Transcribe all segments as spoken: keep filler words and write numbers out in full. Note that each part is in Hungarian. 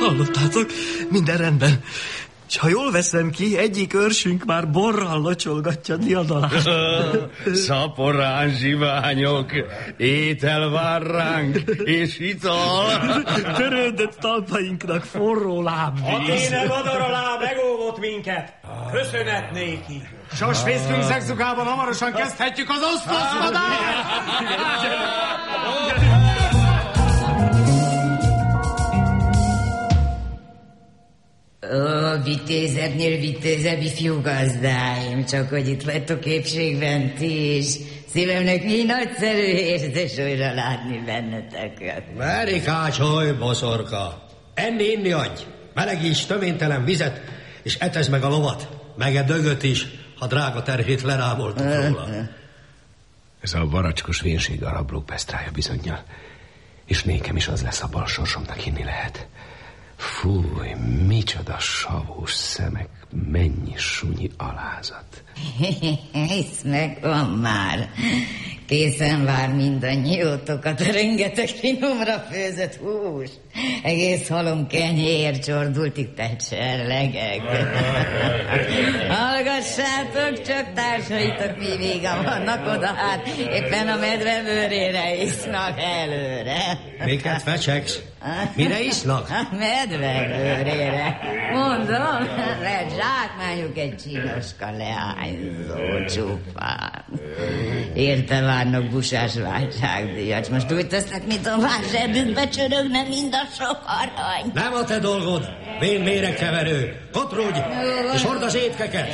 Hallottátok? Minden rendben. És ha jól veszem ki, egyik őrsünk már borral locsolgatja diadalát. Szaporán zsiványok, étel vár ránk, és ital. Törődött talpainknak forró lábvíz. A kéne vadar alá megóvott minket. Köszönet néki. Sos fészkünk szegzugában hamarosan kezdhetjük az osztozvadást! Ó, vitézebbnél vitézebb, ifjú gazdáim, csak hogy itt vagytok épségben ti is. Szívemnek mi nagyszerű érzés újra látni benneteket. Várj, kácsolj, boszorka! Enni, inni adj! Melegíts töménytelen vizet, és etezd meg a lovat, meg a dögöt is, ha drága terhét lerámoltuk róla. Ez a varacskos vénség a rablók pesztrája bizonnyal. És nékem is az lesz, a bal sorsomnak hinni lehet. Fúj, micsoda savós szemek, mennyi sunyi alázat. Hisz meg van már. Készen vár mindannyiótokat a rengeteg finomra főzött hús. Egész halom kenyér csordultig tecserlegek. Hallgassátok, csak társaitok mi véga vannak oda, hát éppen a medve bőrére isznak előre. Miket fecsegsz? Mire isznak? A medve bőrére. Mondom, mert zsákmányuk egy csinoska leányzó csupán. Érte várnak busás váltságdíjat. Most úgy tesznek, mint a várzserdünkbe csörögne mind a sok arany. Nem a te dolgod, vén méregkeverő. Kotrudj, és hord az étkeket.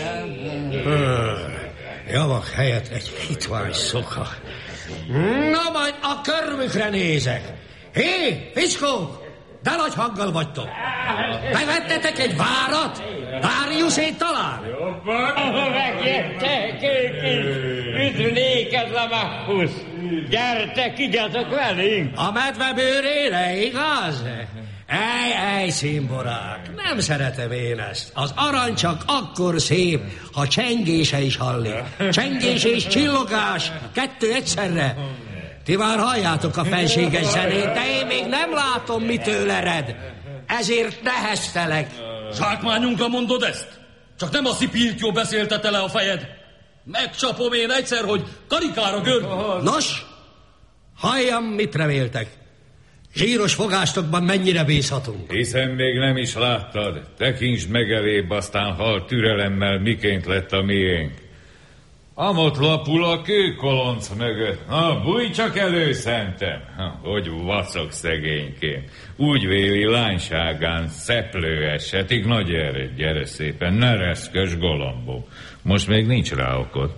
Javak helyett egy hitvány szoka. Na majd a körmükre nézek. Hé, fickók! De nagy hanggal vagytok. Bevettetek egy várat? Dáriusét talán? Jobban. Megjöttek ők is. Üdv néked, Lamachus. Gyertek, igyatok velünk. A medve bőrére, igaz? Ej, ej, szimborák, nem szeretem én ezt. Az arany csak akkor szép, ha csengése is hallik. Csengés és csillogás, kettő egyszerre. Ti már halljátok a fenséges zenét, de én még nem látom, mitől ered. Ezért neheztelek. Zsákmányunkra mondod ezt? Csak nem a szipiltyó beszéltete le a fejed. Megcsapom én egyszer, hogy karikára gör... Nos, halljam, mit reméltek. Zsíros fogástakban mennyire bízhatunk? Hiszen még nem is láttad. Tekintsd meg elébb, aztán hall türelemmel, miként lett a miénk. Amott lapul a kőkolonc mögött. Na, bújj csak elő, szentem. Hogy vacog szegénykém. Úgy véli lányságán szeplő esetig. Na gyere, gyere szépen, ne reszkös golombo. Most még nincs rá okod.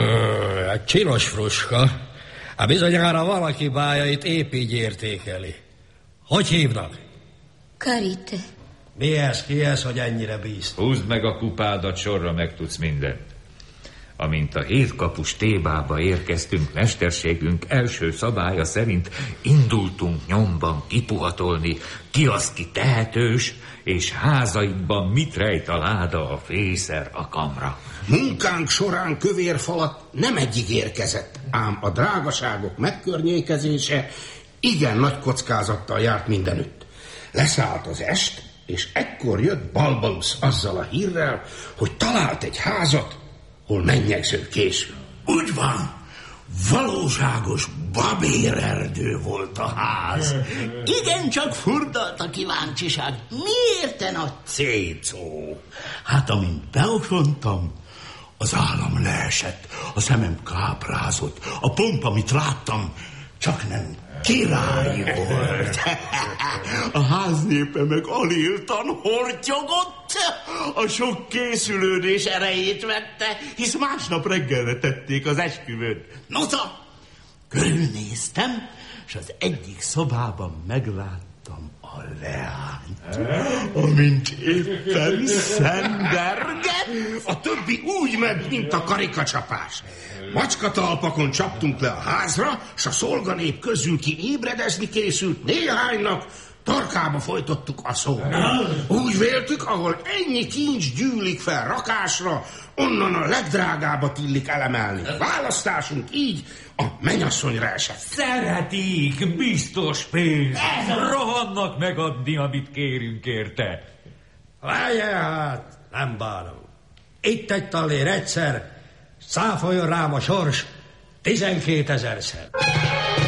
Ö, csinos fruska. Hát bizonyára valaki bájait épp így értékeli. Hogy hívnak? Karite. Mi ez, ki ez, hogy ennyire bízt? Húzd meg a kupádat, sorra megtudsz mindent. Amint a hétkapus Tébába érkeztünk, mesterségünk első szabálya szerint indultunk nyomban kipuhatolni, ki az ki tehetős, és házaikban mit rejt a láda, a fészer, a kamra. Munkánk során kövérfalat nem egyig érkezett, ám a drágaságok megkörnyékezése igen nagy kockázattal járt mindenütt. Leszállt az est, és ekkor jött Balbalusz azzal a hírrel, hogy talált egy házat, hol mennyegző készül. Úgy van, valóságos babérerdő volt a ház. Igen, csak furdalt a kíváncsiság. Miért te nagy cécó? Hát, amint beosontam, az állam leesett, a szemem káprázott, a pomp, amit láttam, csak nem király volt. A háznépe meg aléltan hortyogott, a sok készülődés erejét vette, hisz másnap reggelre tették az esküvőt. Noza, körülnéztem, és az egyik szobában megláttam a leányt, amint éppen szenderget. A többi úgy ment, mint a karikacsapás. Macskatalpakon csaptunk le a házra, s a szolganép közül ki ébredezni készült néhánynak, torkába folytottuk a szót. Úgy véltük, ahol ennyi kincs gyűlik fel rakásra, onnan a legdrágábbat illik elemelni. Választásunk így a mennyasszonyra esett. Szeretik, biztos pénz. Rohannak megadni, amit kérünk érte. Várjál hát, nem bánom. Itt egy tallér egyszer, száfoljon rám a sors tizenkétezerszer.